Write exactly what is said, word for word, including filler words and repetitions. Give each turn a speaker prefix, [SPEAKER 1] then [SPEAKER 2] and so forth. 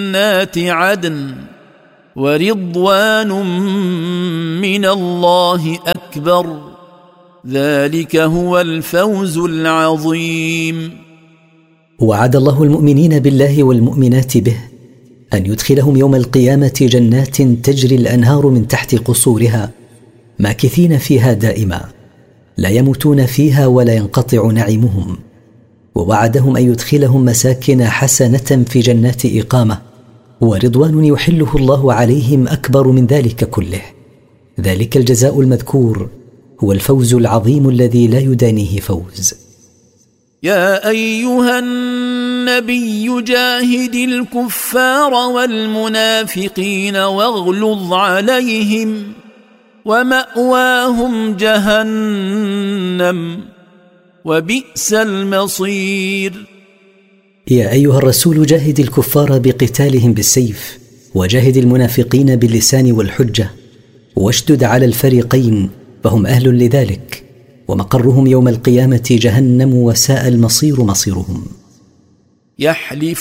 [SPEAKER 1] جنات عدن ورضوان من الله أكبر ذلك هو الفوز العظيم.
[SPEAKER 2] وعد الله المؤمنين بالله والمؤمنات به أن يدخلهم يوم القيامة جنات تجري الأنهار من تحت قصورها ماكثين فيها دائما لا يموتون فيها ولا ينقطع نعيمهم، ووعدهم أن يدخلهم مساكن حسنة في جنات إقامة ورضوان يحله الله عليهم أكبر من ذلك كله. ذلك الجزاء المذكور هو الفوز العظيم الذي لا يدانيه فوز.
[SPEAKER 1] يا أيها النبي جاهد الكفار والمنافقين واغلظ عليهم ومأواهم جهنم وبئس المصير.
[SPEAKER 2] يا أيها الرسول جاهد الكفار بقتالهم بالسيف وجاهد المنافقين باللسان والحجة واشدد على الفريقين فهم أهل لذلك، ومقرهم يوم القيامة جهنم وساء المصير مصيرهم.
[SPEAKER 1] يحلف